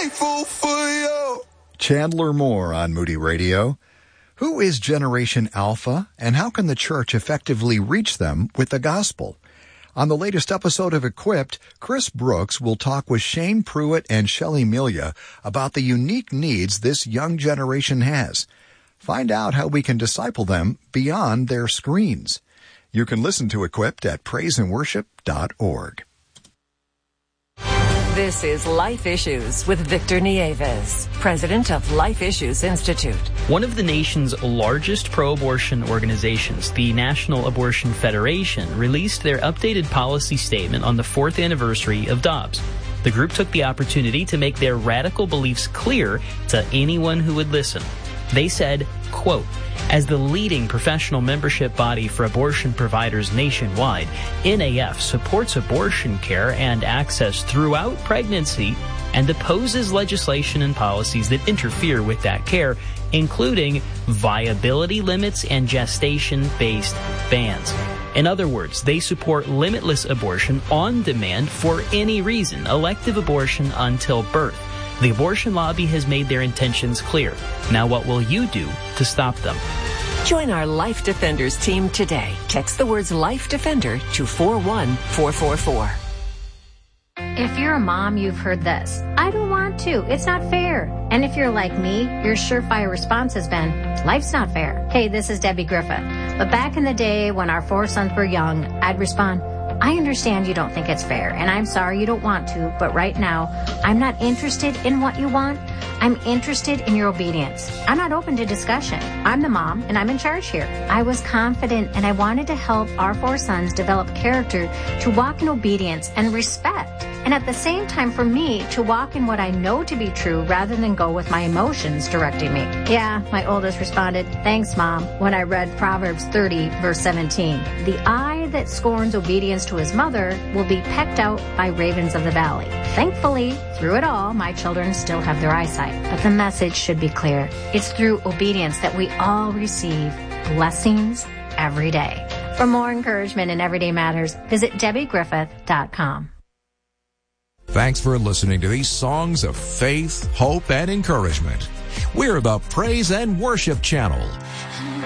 thankful for you. Chandler Moore on Moody Radio. Who is Generation Alpha, and how can the church effectively reach them with the gospel? On the latest episode of Equipped, Chris Brooks will talk with Shane Pruitt and Shelley Melia about the unique needs this young generation has. Find out how we can disciple them beyond their screens. You can listen to Equipped at praiseandworship.org. This is Life Issues with Victor Nieves, president of Life Issues Institute. One of the nation's largest pro-abortion organizations, the National Abortion Federation, released their updated policy statement on the 4th anniversary of Dobbs. The group took the opportunity to make their radical beliefs clear to anyone who would listen. They said, quote, "As the leading professional membership body for abortion providers nationwide, NAF supports abortion care and access throughout pregnancy and opposes legislation and policies that interfere with that care, including viability limits and gestation-based bans." In other words, they support limitless abortion on demand for any reason, elective abortion until birth. The abortion lobby has made their intentions clear. Now what will you do to stop them? Join our Life Defenders team today. Text the words Life Defender to 41444. If you're a mom, you've heard this. I don't want to. It's not fair. And if you're like me, your surefire response has been, life's not fair. Hey, this is Debbie Griffith. But back in the day when our 4 sons were young, I'd respond, I understand you don't think it's fair, and I'm sorry you don't want to, but right now, I'm not interested in what you want. I'm interested in your obedience. I'm not open to discussion. I'm the mom, and I'm in charge here. I was confident, and I wanted to help our 4 sons develop character to walk in obedience and respect, and at the same time for me to walk in what I know to be true rather than go with my emotions directing me. Yeah, my oldest responded, thanks, Mom, when I read Proverbs 30, verse 17. The eye that scorns obedience to his mother will be pecked out by ravens of the valley. Thankfully, through it all, my children still have their eyesight. But the message should be clear. It's through obedience that we all receive blessings every day. For more encouragement in Everyday Matters, visit DebbieGriffith.com. Thanks for listening to these songs of faith, hope, and encouragement. We're the Praise and Worship Channel.